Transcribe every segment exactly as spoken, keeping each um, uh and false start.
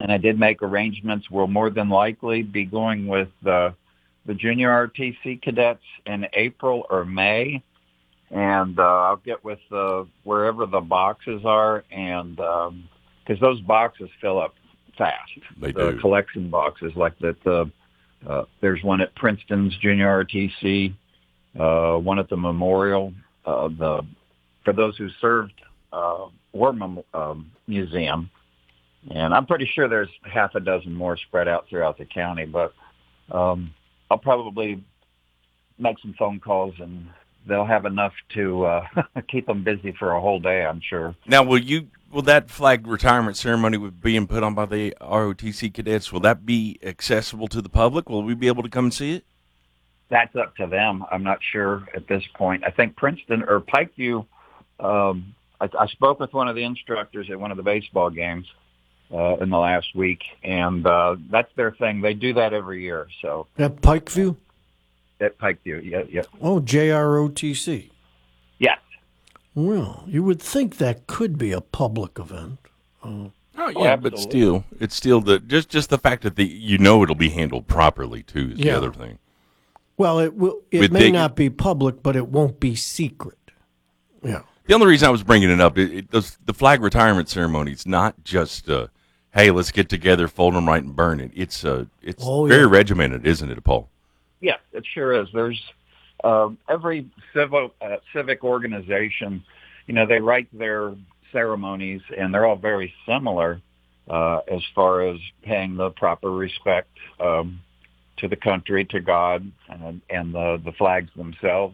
and I did make arrangements. We'll more than likely be going with uh, the junior R T C cadets in April or May, and uh, I'll get with uh, wherever the boxes are, and because um, those boxes fill up fast. They the do. collection boxes, like that. Uh, uh, there's one at Princeton's junior R T C, uh, one at the Memorial. Uh, the for those who served uh, War Mem- um, Museum, and I'm pretty sure there's half a dozen more spread out throughout the county. But um, I'll probably make some phone calls, and they'll have enough to uh, keep them busy for a whole day, I'm sure. Now, will you will that flag retirement ceremony being put on by the R O T C cadets, will that be accessible to the public? Will we be able to come and see it? That's up to them. I'm not sure at this point. I think Princeton or Pikeview, um, I, I spoke with one of the instructors at one of the baseball games uh, in the last week, and uh, that's their thing. They do that every year. So At Pikeview? At Pikeview, yeah, yeah. Oh, J R O T C. Yes. Well, you would think that could be a public event. Uh, Oh yeah, oh, but still, it's still the just just the fact that the you know it'll be handled properly too is Yeah. the other thing. well, it will. It With may the- not be public, but it won't be secret. Yeah. The only reason I was bringing it up, it, it, the, the flag retirement ceremony, it's not just, uh, hey, let's get together, fold them right, and burn it. It's uh, it's Oh, very yeah. regimented, isn't it, Paul? Yes, it sure is. There's uh, every civil uh, civic organization, you know, they write their ceremonies, and they're all very similar uh, as far as paying the proper respect um, to the country, to God, and, and the, the flags themselves.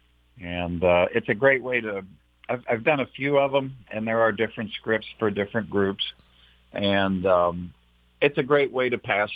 And uh, it's a great way to, I've, I've done a few of them, and there are different scripts for different groups. And um, it's a great way to pass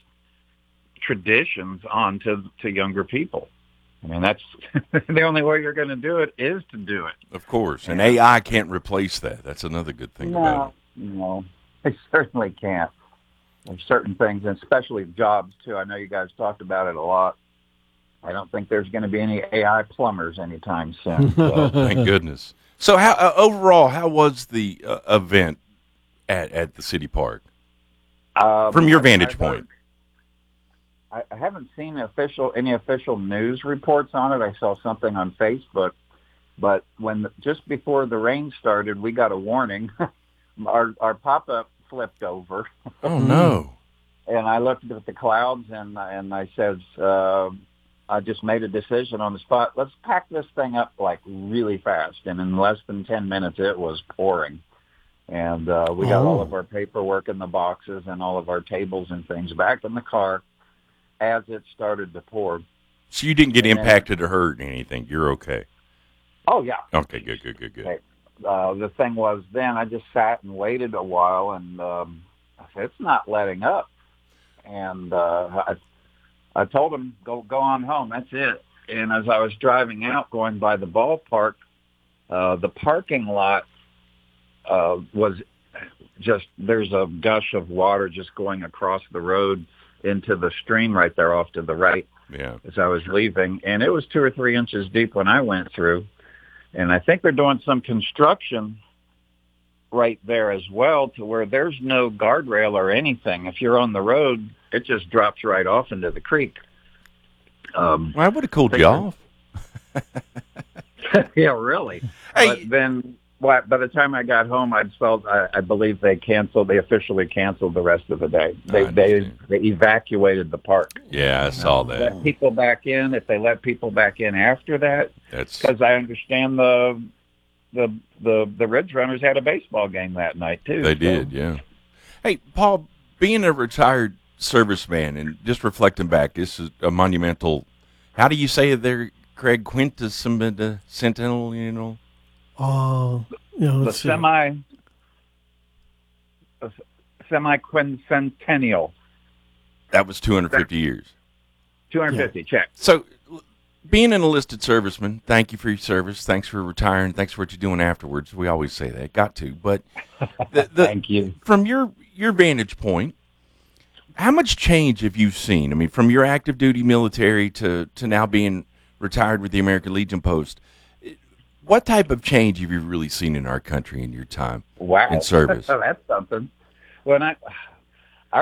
traditions on to, to younger people. I mean, that's the only way you're going to do it is to do it. Of course, and A I can't replace that. That's another good thing about it. No, no, they certainly can't. There's certain things, and especially jobs, too. I know you guys talked about it a lot. I don't think there's going to be any A I plumbers anytime soon. So. Thank goodness. So, how uh, overall, how was the uh, event at, at the city park Um, from your I- vantage I point? heard- I, I haven't seen official any official news reports on it. I saw something on Facebook, but when just before the rain started, we got a warning. our our pop up flipped over, Oh no! and I looked at the clouds and and I said, uh, I just made a decision on the spot. Let's pack this thing up like really fast, and in less than ten minutes, it was pouring. And uh, we got Oh. all of our paperwork in the boxes and all of our tables and things back in the car as it started to pour. So you didn't get And then- impacted or hurt or anything. You're okay. Oh, yeah. Okay, good, good, good, good. Okay. Uh, the thing was then I just sat and waited a while, and um, I said, it's not letting up. And uh, I, I told him, go, go on home. That's it. And as I was driving out, going by the ballpark, uh, the parking lot uh, was just, there's a gush of water just going across the road into the stream right there off to the right Yeah. as I was leaving. And it was two or three inches deep when I went through. And I think they're doing some construction right there as well to where there's no guardrail or anything. If you're on the road, it just drops right off into the creek. Um, Well, I would have cooled Thank you you. off. yeah, really. Hey. But then well, by the time I got home, I'd felt, I, I believe they canceled, they officially canceled the rest of the day. They, I they, understand. they evacuated the park. Yeah, I saw that. Let people back in. If they let people back in after that, That's because I understand the the the the Ridge Runners had a baseball game that night too. they so- did. Yeah. Hey, Paul, being a retired serviceman and just reflecting back, this is a monumental. How do you say it there, Craig? Quintessential, sentinel, you know. Uh, you know, The let's see. semi semi quincentennial, That was two hundred fifty years. two hundred fifty. Check. So, l- being an enlisted serviceman, thank you for your service. Thanks for retiring. Thanks for what you're doing afterwards. We always say that. Got to. But the, the, Thank you. from your your vantage point, how much change have you seen? I mean, from your active duty military to, to now being retired with the American Legion Post, what type of change have you really seen in our country in your time Wow. in service? That's something. When I